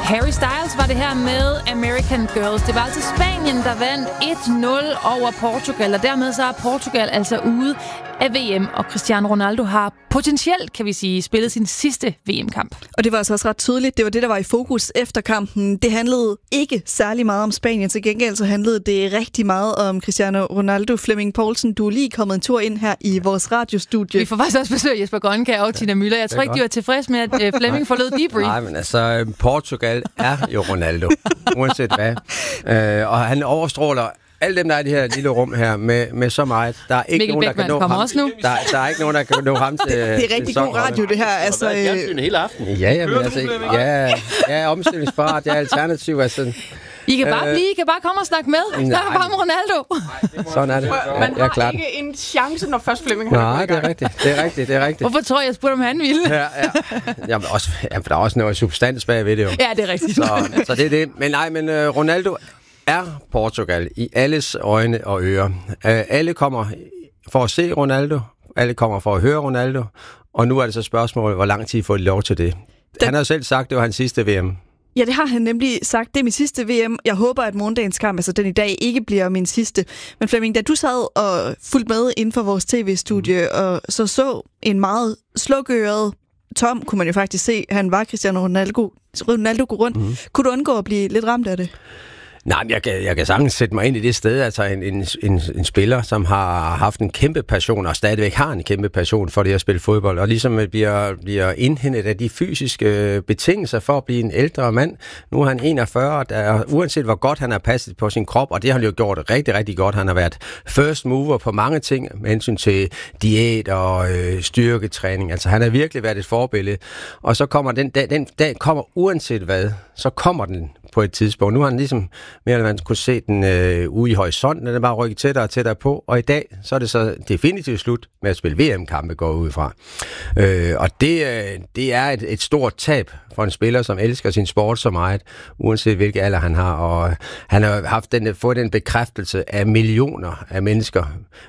Harry Styles var det her med American Girls. Det var altså Spanien, der vandt 1-0 over Portugal, og dermed så er Portugal altså ude af VM, og Cristiano Ronaldo har potentielt, kan vi sige, spillet sin sidste VM-kamp. Og det var altså også ret tydeligt. Det var det, der var i fokus efter kampen. Det handlede ikke særlig meget om Spanien. Til gengæld så handlede det rigtig meget om Cristiano Ronaldo. Flemming Poulsen, du er lige kommet en tur ind her i vores radiostudie. Vi får faktisk også besøg Jesper Grønkjær og Tina Müller. Jeg tror ikke, de var tilfredse med, at Flemming forlod debrief. Nej, men altså, Portugal er jo Ronaldo, uanset hvad. Og han overstråler alle dem, der er i det her lille rum her, med så meget. Der er ikke Mikkel nogen, der kan nå ham. Der er ikke nogen, der kan nå ham til. Det er rigtig god radio, det her. Altså, og der er fjernsyn hele aften. Ja, men altså, jeg er omstillingsparat, jeg er alternativ. Altså, I kan bare blive, I kan bare komme og snakke med. Snak bare om Ronaldo. Sådan er det. Man har ikke en chance, når først Flemming har Nej, det er rigtigt. Hvorfor tror jeg spurgte, om han ville? Ja. Jamen, for der er også noget substans bag ved det jo. Ja, det er rigtigt. Så det er det. Men Ronaldo er Portugal i alles øjne og ører. Alle kommer for at se Ronaldo, alle kommer for at høre Ronaldo, og nu er det så spørgsmålet, hvor lang tid får de lov til det. Han har jo selv sagt, det var hans sidste VM. Ja, det har han nemlig sagt. Det er min sidste VM. Jeg håber, at morgendagens kamp, altså den i dag, ikke bliver min sidste. Men Flemming, da du sad og fulgte med inden for vores tv-studie, og så en meget slukøret Tom, kunne man jo faktisk se, han var Cristiano Ronaldo gå rundt. Kunne du undgå at blive lidt ramt af det? Nej, men jeg kan sagtens sætte mig ind i det sted, altså en spiller, som har haft en kæmpe passion, og stadigvæk har en kæmpe passion for det at spille fodbold, og ligesom bliver indhentet af de fysiske betingelser for at blive en ældre mand. Nu er han 41, og uanset hvor godt han har passet på sin krop, og det har han jo gjort rigtig, rigtig godt. Han har været first mover på mange ting, med hensyn til diæt og styrketræning. Altså han har virkelig været et forbillede, og så kommer den dag kommer uanset hvad, så kommer den på et tidspunkt. Nu har han ligesom mere eller mindre kunne se den ude i horisonten, den er bare rykket tættere og tættere på, og i dag så er det så definitivt slut med at spille VM-kampe går ud fra. Og det er et stort tab for en spiller, som elsker sin sport så meget, uanset hvilken alder han har, og han har fået den bekræftelse af millioner af mennesker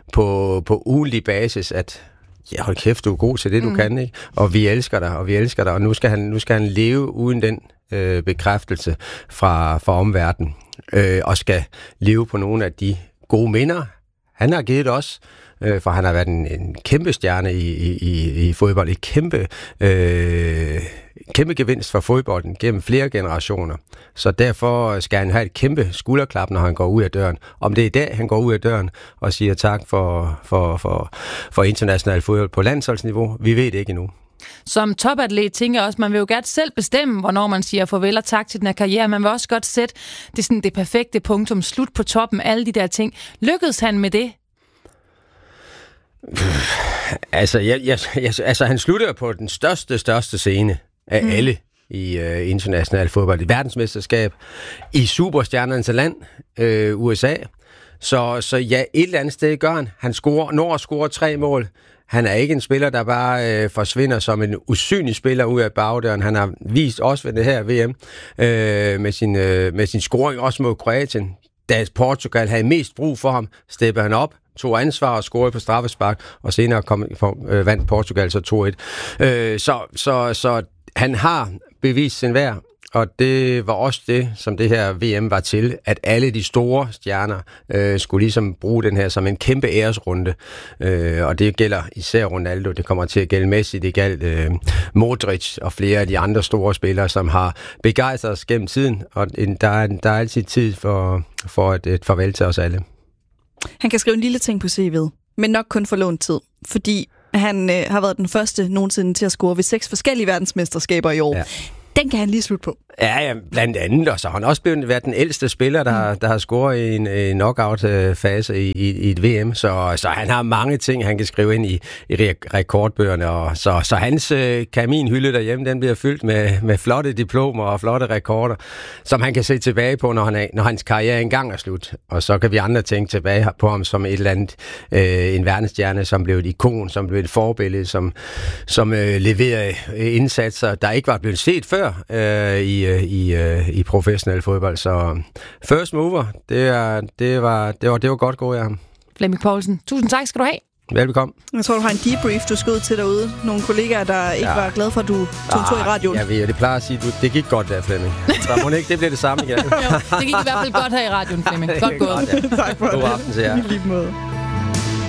på ugentlig basis, at ja, hold kæft, du er god til det, du kan, ikke? Og vi elsker dig, og nu skal han leve uden den bekræftelse fra omverdenen, og skal leve på nogle af de gode minder, han har givet os, for han har været en kæmpe stjerne i fodbold, et kæmpe gevinst for fodbolden gennem flere generationer. Så derfor skal han have et kæmpe skulderklap, når han går ud af døren. Om det er i dag, han går ud af døren og siger tak for international fodbold på landsholdsniveau, vi ved det ikke endnu. Som topatlet tænker jeg også, man vil jo gerne selv bestemme, hvornår man siger farvel og tak til den her karriere. Man vil også godt sætte det perfekte punktum, slut på toppen, alle de der ting. Lykkedes han med det? Altså, han slutter på den største scene af alle i international fodbold. I verdensmesterskab, i superstjernernes land, USA. Så ja, et eller andet sted gør han. Han når at score 3 mål. Han er ikke en spiller, der bare forsvinder som en usynlig spiller ud af bagdøren. Han har vist også ved det her VM med sin scoring også mod Kroatien. Da Portugal havde mest brug for ham, steppede han op, tog ansvar og scorede på straffespark, og senere vandt Portugal så 2-1. Så han har bevist sin værd, og det var også det, som det her VM var til, at alle de store stjerner skulle ligesom bruge den her som en kæmpe æresrunde. Og det gælder især Ronaldo, det kommer til at gælde Messi, det gælder Modric og flere af de andre store spillere, som har begejstret os gennem tiden, og der er altid tid for et farvel til os alle. Han kan skrive en lille ting på CV'et, men nok kun for lånt tid, fordi han har været den første nogensinde til at score ved 6 forskellige verdensmesterskaber i år. Ja. Den kan han lige slutte på. Ja, blandt andet, og så har han også været den ældste spiller, der har scoret i en knockout-fase i et VM, så han har mange ting, han kan skrive ind i rekordbøgerne, og så hans kaminhylde derhjemme, den bliver fyldt med flotte diplomer og flotte rekorder, som han kan se tilbage på, når hans karriere engang er slut. Og så kan vi andre tænke tilbage på ham som et eller andet, en verdensstjerne, som blev et ikon, som blev et forbillede, som leverede indsatser, der ikke var blevet set før i professionel fodbold. Så first mover, det var godt gået af ham. Flemming Poulsen, tusind tak skal du have. Velbekomme. Jeg tror, du har en debrief, du skal ud til derude. Nogle kollegaer, der ikke var glade for, at du tog en tur i radioen. Jeg ved, det plejer at sige, det gik godt der, Flemming. Så må det bliver det samme igen. Jo, det gik i hvert fald godt her i radioen, Flemming. Godt gået. God aften til jer. I lige måde.